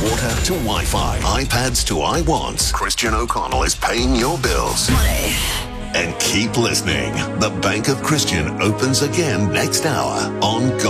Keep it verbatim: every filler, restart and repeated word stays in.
water to Wi-Fi, iPads to iWants. Christian O'Connell is paying your bills. Money. And keep listening. The Bank of Christian opens again next hour on Go.